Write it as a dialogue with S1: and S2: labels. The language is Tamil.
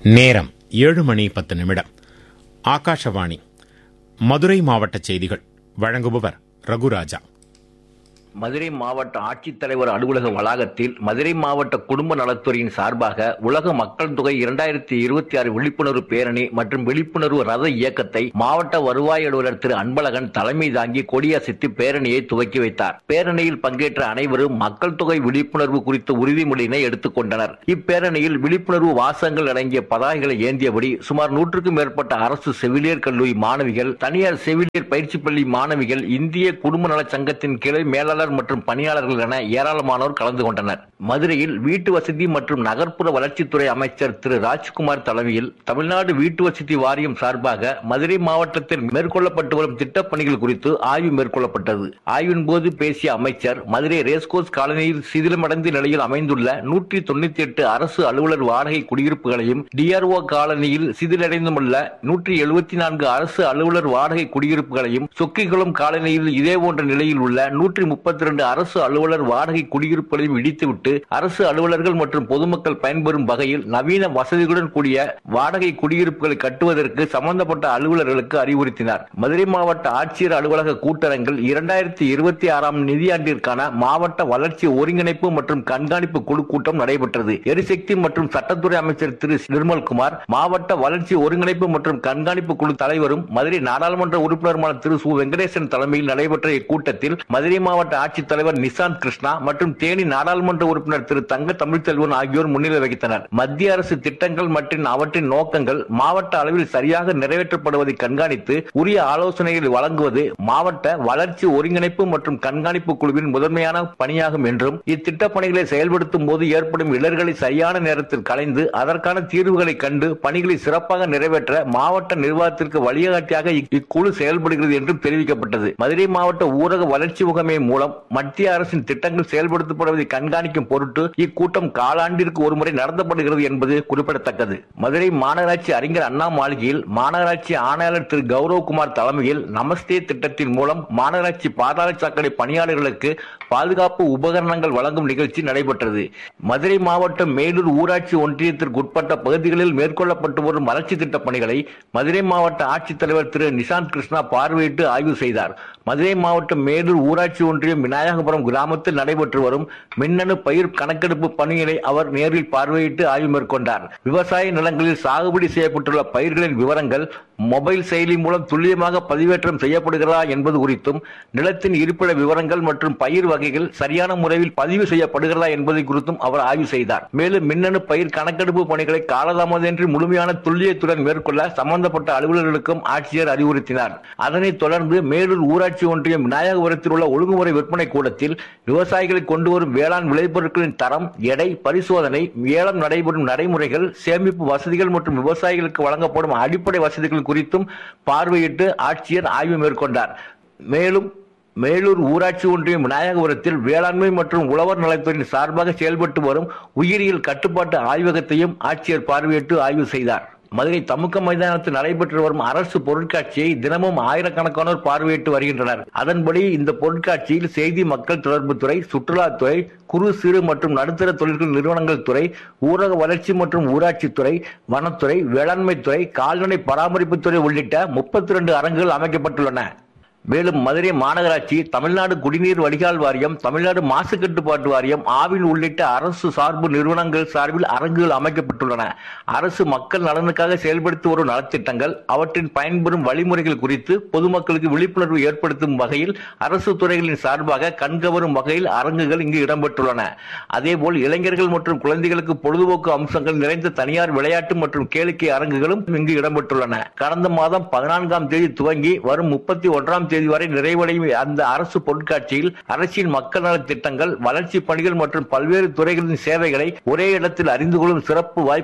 S1: நேரம் 7:10. ஆகாஷவாணி மதுரை மாவட்ட செய்திகள் வழங்குபவர் ரகுராஜா.
S2: மதுரை மாவட்ட ஆட்சித்தலைவர் அலுவலக வளாகத்தில் மதுரை மாவட்ட குடும்ப நலத்துறையின் சார்பாக உலக மக்கள் தொகை 2026 விழிப்புணர்வு பேரணி மற்றும் விழிப்புணர்வு ரத இயக்கத்தை மாவட்ட வருவாய் அலுவலர் திரு அன்பழகன் தலைமை தாங்கி கொடியசைத்து பேரணியை துவக்கி வைத்தார். பேரணியில் பங்கேற்ற அனைவரும் மக்கள் தொகை விழிப்புணர்வு குறித்த உறுதிமொழியினை எடுத்துக் கொண்டனர். இப்பேரணியில் விழிப்புணர்வு வாசகங்கள் அடங்கிய பதாகைகளை ஏந்தியபடி சுமார் 100க்கும் மேற்பட்ட அரசு செவிலியர் கல்லூரி மாணவிகள், தனியார் செவிலியர் பயிற்சி பள்ளி மாணவிகள், இந்திய குடும்ப நல சங்கத்தின் கிளை மேலாளர் மற்றும் பணியாளர்கள் என ஏராளமானோர் கலந்து கொண்டனர். மதுரையில் வீட்டு வசதி மற்றும் நகர்ப்புற வளர்ச்சித்துறை அமைச்சர் திரு ராஜ்குமார் தலைமையில் தமிழ்நாடு வீட்டு வசதி வாரியம் சார்பாக மதுரை மாவட்டத்தில் மேற்கொள்ளப்பட்டு வரும் திட்டப் பணிகள் குறித்து ஆய்வு மேற்கொள்ளப்பட்டது. ஆய்வின் போது பேசிய அமைச்சர், மதுரை ரேஸ்கோர்ஸ் காலனியில் சிதிலமடைந்த நிலையில் அமைந்துள்ள 198 அரசு அலுவலர் வாடகை குடியிருப்புகளையும், டிஆர்ஓ காலனியில் சிதிலடைந்துள்ள 174 அரசு அலுவலர் வாடகை குடியிருப்புகளையும், சொக்கிகுளம் காலனியில் இதேபோன்ற நிலையில் உள்ள 132 அரசு அலுவலர் வாடகை குடியிருப்புகளையும் இடித்துவிட்டு அரசு அலுவலர்கள் மற்றும் பொதுமக்கள் பயன்பெறும் வகையில் நவீன வசதிகளுடன் கூடிய வாடகை குடியிருப்புகளை கட்டுவதற்கு சம்பந்தப்பட்ட அலுவலர்களுக்கு அறிவுறுத்தினார். மதுரை மாவட்ட ஆட்சியர் அலுவலக கூட்டரங்கில் 2026 நிதியாண்டிற்கான மாவட்ட வளர்ச்சி ஒருங்கிணைப்பு மற்றும் கண்காணிப்பு குழு கூட்டம் நடைபெற்றது. எரிசக்தி மற்றும் சட்டத்துறை அமைச்சர் திரு நிர்மல்குமார், மாவட்ட வளர்ச்சி ஒருங்கிணைப்பு மற்றும் கண்காணிப்பு குழு தலைவரும் மதுரை நாடாளுமன்ற உறுப்பினருமான திரு சு வெங்கடேசன் தலைமையில் நடைபெற்ற இக்கூட்டத்தில் மதுரை மாவட்ட ஆட்சித்தலைவர் நிசாந்த் கிருஷ்ணா மற்றும் தேனி நாடாளுமன்ற உறுப்பினர் திரு தங்க தமிழ்ச்செல்வன் ஆகியோர் முன்னிலை வகித்தனர். மத்திய அரசு திட்டங்கள் மற்றும் அவற்றின் நோக்கங்கள் மாவட்ட அளவில் சரியாக நிறைவேற்றப்படுவதை கண்காணித்து உரிய ஆலோசனைகளை வழங்குவது மாவட்ட வளர்ச்சி ஒருங்கிணைப்பு மற்றும் கண்காணிப்பு குழுவின் முதன்மையான பணியாகும் என்றும், இத்திட்ட பணிகளை செயல்படுத்தும் போது ஏற்படும் இடர்களை சரியான நேரத்தில் களைந்து அதற்கான தீர்வுகளை கண்டு பணிகளை சிறப்பாக நிறைவேற்ற மாவட்ட நிர்வாகத்திற்கு வழிகாட்டியாக இக்குழு செயல்படுகிறது என்றும் தெரிவிக்கப்பட்டது. மதுரை மாவட்ட ஊரக வளர்ச்சி முகமை மூலம் மத்திய அரசின் திட்டங்கள் செயல்படுத்தப்படுவதை கண்காணிக்கும் பொருட்டு இக்கூட்டம் காலாண்டிற்கு ஒருமுறை நடத்தப்படுகிறது என்பது குறிப்பிடத்தக்கது. மதுரை மாநகராட்சி அறிஞர் அண்ணா மாளிகையில் மாநகராட்சி ஆணையாளர் திரு கௌரவகுமார் தலைமையில் நமஸ்தே திட்டத்தின் மூலம் மாநகராட்சி பாதாள சாக்கடை பணியாளர்களுக்கு பாதுகாப்பு உபகரணங்கள் வழங்கும் நிகழ்ச்சி நடைபெற்றது. மதுரை மாவட்டம் மேலூர் ஊராட்சி ஒன்றியத்திற்கு உட்பட்ட பகுதிகளில் மேற்கொள்ளப்பட்டு வரும் வளர்ச்சி திட்ட பணிகளை மதுரை மாவட்ட ஆட்சித்தலைவர் திரு நிசாந்த் கிருஷ்ணா பார்வையிட்டு ஆய்வு செய்தார். மதுரை மாவட்டம் மேலூர் ஊராட்சி ஒன்றியம் விநாயகபுரம் கிராமத்தில் நடைபெற்று வரும் மின்னணு பயிர் கணக்கெடுப்பு பணிகளை அவர் நேரில் பார்வையிட்டு ஆய்வு மேற்கொண்டார். விவசாய நிலங்களில் சாகுபடி செய்யப்பட்டுள்ள பயிர்களின் விவரங்கள் மொபைல் செயலி மூலம் துல்லியமாக பதிவேற்றம் செய்யப்படுகிறதா என்பது குறித்தும், நிலத்தின் இருப்பிட விவரங்கள் மற்றும் பயிர் வகைகள் சரியான முறையில் பதிவு செய்யப்படுகிறதா என்பதை குறித்தும் அவர் ஆய்வு செய்தார். மேலும் மின்னணு பயிர் கணக்கெடுப்பு பணிகளை காலதாமதமின்றி முழுமையான துல்லியத்துடன் மேற்கொள்ள சம்பந்தப்பட்ட அலுவலர்களுக்கும் ஆட்சியர் அறிவுறுத்தினார். அதனைத் தொடர்ந்து மேலூர் ஊராட்சி ஒன்றியம் விநாயகபுரத்தில் உள்ள ஒழுங்குமுறை விற்பனை கூடத்தில் விவசாயிகளை கொண்டு வரும் வேளாண் விளைபொருட்களின் தரம், எடை, பரிசோதனை, ஏலம் நடைபெறும் நடைமுறைகள், சேமிப்பு வசதிகள் மற்றும் விவசாயிகளுக்கு வழங்கப்படும் அடிப்படை வசதிகள் குறித்தும் பார்வையிட்டு ஆட்சியர் ஆய்வு மேற்கொண்டார். மேலும் மேலூர் ஊராட்சி ஒன்றியம் விநாயகபுரத்தில் வேளாண்மை மற்றும் உழவர் நலத்துறையின் சார்பாக செயல்பட்டு வரும் உயிரியல் கட்டுப்பாட்டு ஆய்வகத்தையும் ஆட்சியர் பார்வையிட்டு ஆய்வு செய்தார். மதுரை தமுக்க மைதானத்தில் நடைபெற்று வரும் அரசு பொருட்காட்சியை தினமும் ஆயிரக்கணக்கானோர் பார்வையிட்டு வருகின்றனர். அதன்படி இந்த பொருட்காட்சியில் செய்தி மக்கள் தொடர்புத்துறை, சுற்றுலாத்துறை, குறு சிறு மற்றும் நடுத்தர தொழில்கள் நிறுவனங்கள் துறை, ஊரக வளர்ச்சி மற்றும் ஊராட்சித்துறை, வனத்துறை, வேளாண்மைத்துறை, கால்நடை பராமரிப்புத்துறை உள்ளிட்ட 32 அரங்குகள் அமைக்கப்பட்டுள்ளன. மேலும் மதுரை மாநகராட்சி, தமிழ்நாடு குடிநீர் வடிகால் வாரியம், தமிழ்நாடு மாசு கட்டுப்பாட்டு வாரியம், ஆவின் உள்ளிட்ட அரசு சார்பு நிறுவனங்கள் சார்பில் அரங்குகள் அமைக்கப்பட்டுள்ளன. அரசு மக்கள் நலனுக்காக செயல்படுத்தி வரும் நலத்திட்டங்கள், அவற்றின் பயன்பெறும் வழிமுறைகள் குறித்து பொதுமக்களுக்கு விழிப்புணர்வு ஏற்படுத்தும் வகையில் அரசு துறைகளின் சார்பாக கண்கவரும் வகையில் அரங்குகள் இங்கு இடம்பெற்றுள்ளன. அதேபோல் இளைஞர்கள் மற்றும் குழந்தைகளுக்கு பொழுதுபோக்கு அம்சங்கள் நிறைந்த தனியார் விளையாட்டு மற்றும் கேளிக்கை அரங்குகளும் இங்கு இடம்பெற்றுள்ளன. கடந்த மாதம் 14ஆம் தேதி துவங்கி வரும் 31ஆம் தேதி வரை நிறைவடையும் அந்த அரசு பொருட்காட்சியில் அரசின் மக்கள் நல திட்டங்கள், வளர்ச்சி பணிகள் மற்றும் பல்வேறு துறைகளின் சேவைகளை ஒரே இடத்தில் அறிந்து கொள்ளும் சிறப்பு வாய்ப்பு